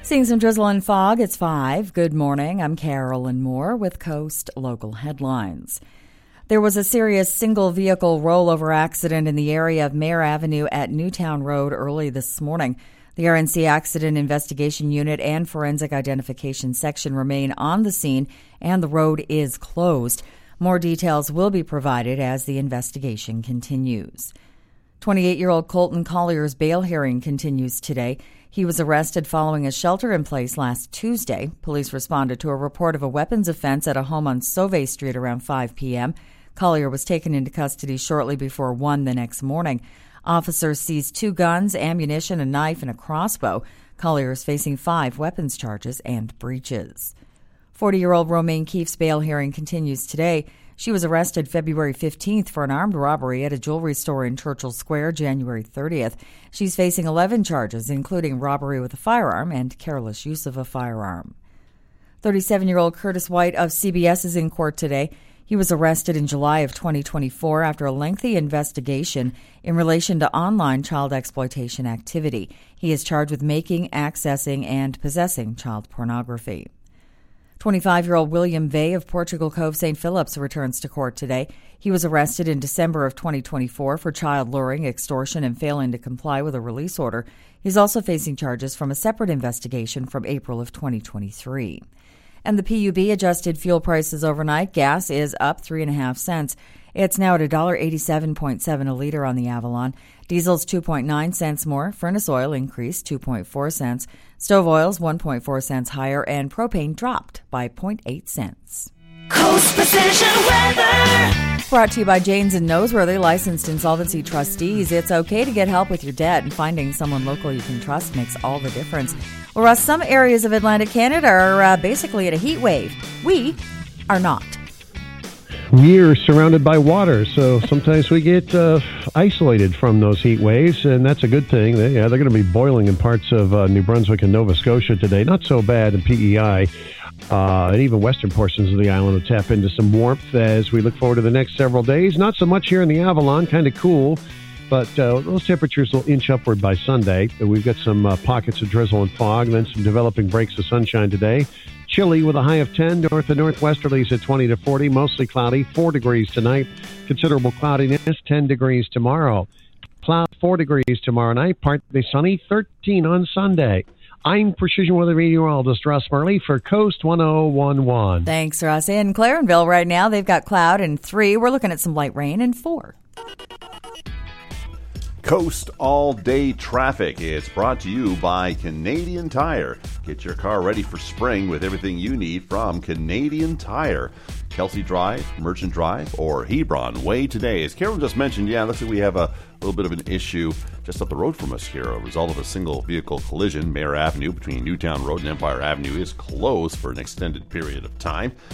Seeing some drizzle and fog, it's 5. Good morning. I'm Carolyn Moore with Coast Local Headlines. There was a serious single-vehicle rollover accident in the area of Mayor Avenue at Newtown Road early this morning. The RNC Accident Investigation Unit and Forensic Identification Section remain on the scene, and the road is closed. More details will be provided as the investigation continues. 28-year-old Colton Collier's bail hearing continues today. He was arrested following a shelter-in-place last Tuesday. Police responded to a report of a weapons offense at a home on Sauvé Street around 5 p.m. Collier was taken into custody shortly before 1 the next morning. Officers seized 2 guns, ammunition, a knife, and a crossbow. Collier is facing 5 weapons charges and breaches. 40-year-old Romaine Keefe's bail hearing continues today. She was arrested February 15th for an armed robbery at a jewelry store in Churchill Square January 30th. She's facing 11 charges, including robbery with a firearm and careless use of a firearm. 37-year-old Curtis White of CBS is in court today. He was arrested in July of 2024 after a lengthy investigation in relation to online child exploitation activity. He is charged with making, accessing, and possessing child pornography. 25-year-old William Vey of Portugal Cove St. Phillips returns to court today. He was arrested in December of 2024 for child luring, extortion, and failing to comply with a release order. He's also facing charges from a separate investigation from April of 2023. And the PUB adjusted fuel prices overnight. Gas is up 3.5 cents. It's now at $1.87.7 a liter on the Avalon. Diesel's 2.9 cents more. Furnace oil increased 2.4 cents. Stove oil's 1.4 cents higher, and propane dropped by 0.8 cents. Coast Precision Weather. Brought to you by Janes and Noseworthy, licensed insolvency trustees. It's okay to get help with your debt, and finding someone local you can trust makes all the difference. Whereas some areas of Atlantic Canada are basically at a heat wave, we are not. We're surrounded by water, so sometimes we get isolated from those heat waves, and that's a good thing. They're going to be boiling in parts of New Brunswick and Nova Scotia today. Not so bad in PEI, and even western portions of the island will tap into some warmth as we look forward to the next several days. Not so much here in the Avalon, kind of cool, but those temperatures will inch upward by Sunday. We've got some pockets of drizzle and fog, then some developing breaks of sunshine today. Chilly with a high of 10, north and northwesterlies at 20 to 40, mostly cloudy, 4 degrees tonight. Considerable cloudiness, 10 degrees tomorrow. Cloud, 4 degrees tomorrow night, partly sunny, 13 on Sunday. I'm Precision Weather Meteorologist Russ Murley for Coast 1011. Thanks, Russ. In Clarenville right now, they've got cloud and 3. We're looking at some light rain and 4. Coast all-day traffic. It's brought to you by Canadian Tire. Get your car ready for spring with everything you need from Canadian Tire. Kelsey Drive, Merchant Drive, or Hebron Way today. As Carol just mentioned, looks like we have a little bit of an issue just up the road from us here. A result of a single vehicle collision. Mayor Avenue between Newtown Road and Empire Avenue is closed for an extended period of time.